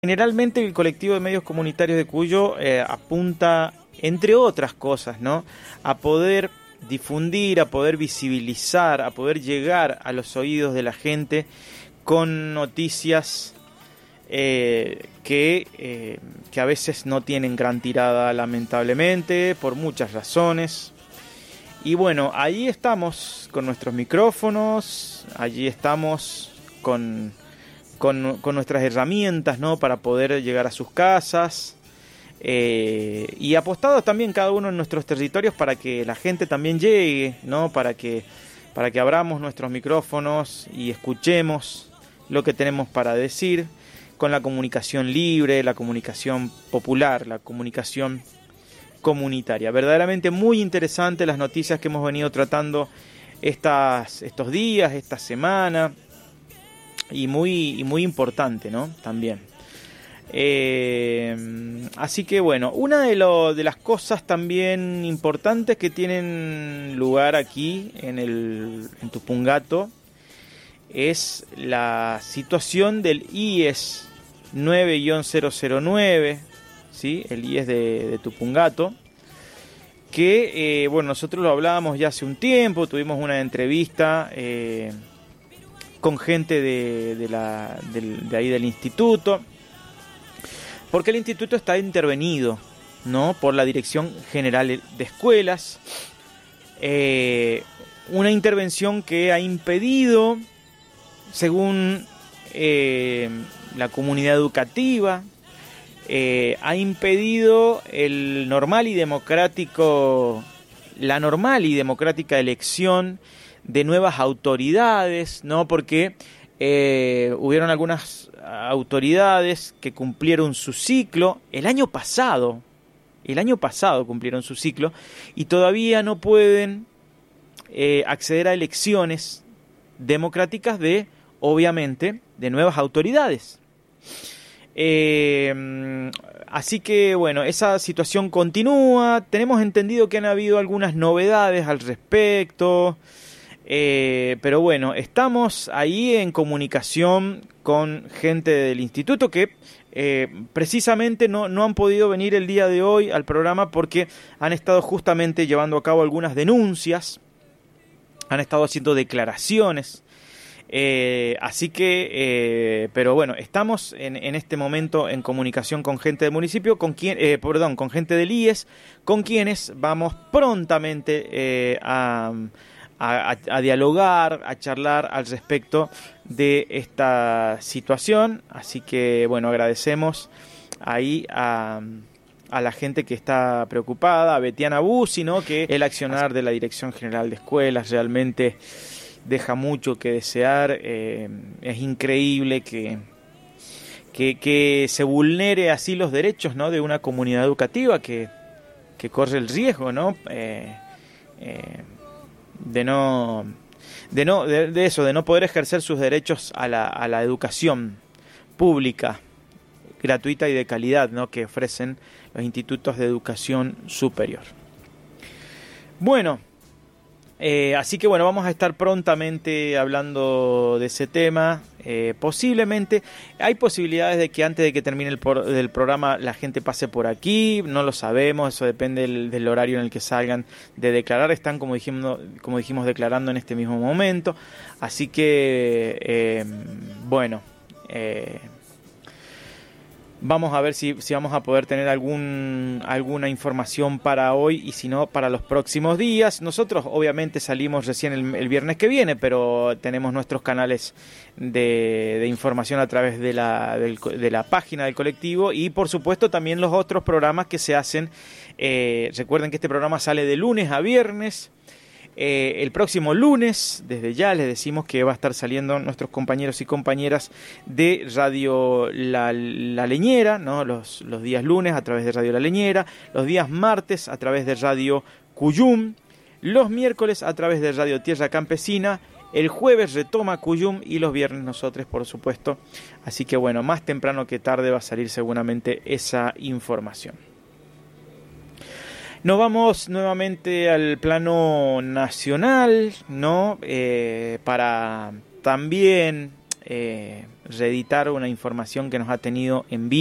Generalmente el colectivo de medios comunitarios de Cuyo apunta, entre otras cosas, ¿no?, a poder difundir, a poder visibilizar, a poder llegar a los oídos de la gente con noticias que a veces no tienen gran tirada, lamentablemente, por muchas razones. Y bueno, allí estamos con nuestros micrófonos, allí estamos con nuestras herramientas, ¿no?, para poder llegar a sus casas, y apostados también cada uno en nuestros territorios para que la gente también llegue, ¿no?, para que abramos nuestros micrófonos y escuchemos lo que tenemos para decir, con la comunicación libre, la comunicación popular, la comunicación comunitaria. Verdaderamente muy interesante las noticias que hemos venido tratando estos días, esta semana. Y muy importante, ¿no?, también. Así que bueno, una de las cosas también importantes que tienen lugar aquí en Tupungato es la situación del IES 9-009, ¿sí?, el IES de Tupungato, que bueno, nosotros lo hablábamos ya hace un tiempo, tuvimos una entrevista con gente de ahí del instituto, porque el instituto está intervenido, ¿no?, por la Dirección General de Escuelas, una intervención que ha impedido, según la comunidad educativa, ha impedido la normal y democrática elección de nuevas autoridades, ¿no?, porque hubieron algunas autoridades que cumplieron su ciclo el año pasado cumplieron su ciclo y todavía no pueden acceder a elecciones democráticas obviamente, de nuevas autoridades. Así que bueno, esa situación continúa. Tenemos entendido que han habido algunas novedades al respecto. Pero bueno, estamos ahí en comunicación con gente del instituto que precisamente no han podido venir el día de hoy al programa porque han estado justamente llevando a cabo algunas denuncias, han estado haciendo declaraciones, así que, pero bueno, estamos en este momento en comunicación con gente del municipio, con gente del IES, con quienes vamos prontamente a dialogar, a charlar al respecto de esta situación. Así que bueno, agradecemos ahí a la gente que está preocupada, a Betiana Bussi, ¿no?, que el accionar de la Dirección General de Escuelas realmente deja mucho que desear. Es increíble que se vulnere así los derechos, ¿no?, de una comunidad educativa que corre el riesgo, ¿no?, de no poder ejercer sus derechos a la educación pública, gratuita y de calidad, ¿no?, que ofrecen los institutos de educación superior. Bueno, así que bueno, vamos a estar prontamente hablando de ese tema. Posiblemente hay posibilidades de que antes de que termine el programa la gente pase por aquí, no lo sabemos, eso depende del horario en el que salgan de declarar. Están, como dijimos, declarando en este mismo momento, así que bueno, vamos a ver si vamos a poder tener alguna información para hoy y si no, para los próximos días. Nosotros obviamente salimos recién el viernes que viene, pero tenemos nuestros canales de información a través de la página del colectivo y por supuesto también los otros programas que se hacen. Recuerden que este programa sale de lunes a viernes. El próximo lunes, desde ya les decimos que va a estar saliendo nuestros compañeros y compañeras de Radio La Leñera, ¿no?, los días lunes a través de Radio La Leñera, los días martes a través de Radio Cuyum, los miércoles a través de Radio Tierra Campesina, el jueves retoma Cuyum y los viernes nosotros, por supuesto. Así que bueno, más temprano que tarde va a salir seguramente esa información. Nos vamos nuevamente al plano nacional, ¿no? Para también reeditar una información que nos ha tenido en vivo.